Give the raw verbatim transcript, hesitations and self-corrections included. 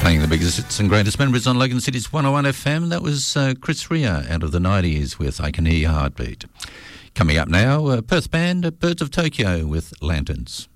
Playing the biggest hits and greatest memories on Logan City's one oh one F M. That was uh, Chris Rea out of the nineties with I Can Hear Your Heartbeat. Coming up now, uh, Perth band uh, Birds of Tokyo with Lanterns.